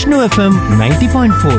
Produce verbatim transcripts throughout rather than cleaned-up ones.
Vishnu FM ninety point four.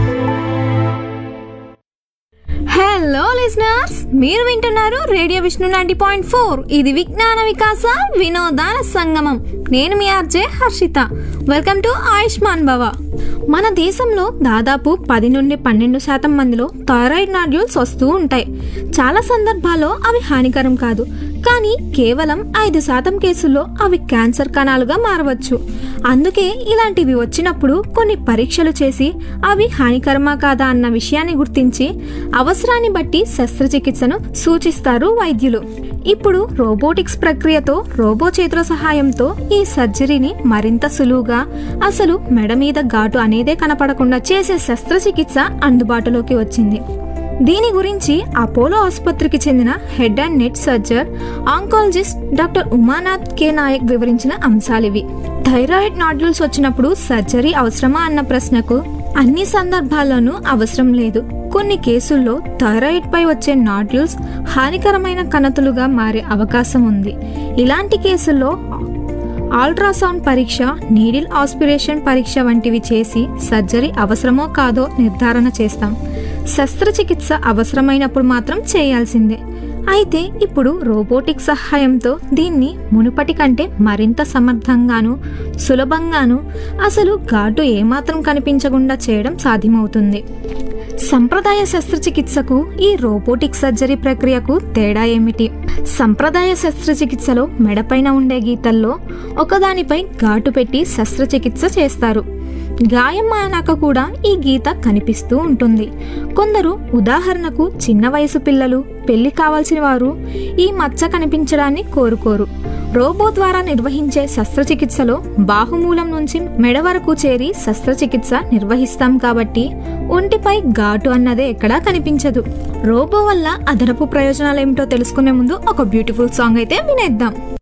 Hello listeners, మీరు వింటున్నారు radio Vishnu ninety point four. ఇది విజ్ఞాన వికాస వినోదాల సంగమం. నేను మీ RJ Harshita. Welcome to Ayushman భవ. మన దేశంలో దాదాపు పది నుండి పన్నెండు శాతం మందిలో థైరాయిడ్ నాడ్యూల్స్ వస్తూ ఉంటాయి. చాలా సందర్భాల్లో అవి హానికరం కాదు, కానీ కేవలం ఐదు శాతం కేసుల్లో అవి క్యాన్సర్ కణాలుగా మారవచ్చు. అందుకే ఇలాంటివి వచ్చినప్పుడు కొన్ని పరీక్షలు చేసి అవి హానికరమా కాదా అన్న విషయాన్ని గుర్తించి అవసరాన్ని బట్టి శస్త్రచికిత్సను సూచిస్తారు వైద్యులు. ఇప్పుడు రోబోటిక్స్ ప్రక్రియతో రోబో చేతుల సహాయంతో ఈ సర్జరీని మరింత సులువుగా, అసలు మెడ మీద ఘాటు అనేదే కనపడకుండా చేసే శస్త్రచికిత్స అందుబాటులోకి వచ్చింది. దీని గురించి అపోలో ఆసుపత్రికి చెందిన head and neck సర్జర్, oncologist doctor Umanath K Naik వివరించిన అంశాలివి. థైరాయిడ్ నాడ్యూల్స్ వచ్చినప్పుడు సర్జరీ అవసరమా అన్న ప్రశ్నకు అన్ని సందర్భాల్లోనూ అవసరం లేదు. కొన్ని కేసుల్లో థైరాయిడ్ పై వచ్చే నాడ్యూల్స్ హానికరమైన కణతులుగా మారే అవకాశం ఉంది. ఇలాంటి కేసుల్లో అల్ట్రాసౌండ్ పరీక్ష, నీడిల్ ఆస్పిరేషన్ పరీక్ష వంటివి చేసి సర్జరీ అవసరమో కాదో నిర్ధారణ చేస్తాం. శస్త్రచికిత్స అవసరమైనప్పుడు మాత్రం చేయాల్సిందే. అయితే ఇప్పుడు రోబోటిక్ సహాయంతో దీన్ని మునుపటి కంటే మరింత సమర్థంగాను, సులభంగాను, అసలు ఘాటు ఏమాత్రం కనిపించకుండా చేయడం సాధ్యమవుతుంది. సంప్రదాయ శస్త్రచికిత్సకు ఈ రోబోటిక్ సర్జరీ ప్రక్రియకు తేడా ఏమిటి? సంప్రదాయ శస్త్రచికిత్సలో మెడపైన ఉండే గీతల్లో ఒకదానిపై ఘాటు పెట్టి శస్త్రచికిత్స చేస్తారు. గాయం మానాక కూడా ఈ గీత కనిపిస్తూ ఉంటుంది. కొందరు, ఉదాహరణకు చిన్న వయసు పిల్లలు, పెళ్లి కావాల్సిన వారు ఈ మచ్చ కనిపించడాన్ని కోరుకోరు. రోబో ద్వారా నిర్వహించే శస్త్రచికిత్సలో బాహుమూలం నుంచి మెడ వరకు చేరి శస్త్రచికిత్స నిర్వహిస్తాం కాబట్టి ఒంటిపై ఘాటు అన్నదే ఎక్కడా కనిపించదు. రోబో వల్ల అదనపు ప్రయోజనాలు ఏమిటో తెలుసుకునే ముందు ఒక బ్యూటిఫుల్ సాంగ్ అయితే వినేద్దాం.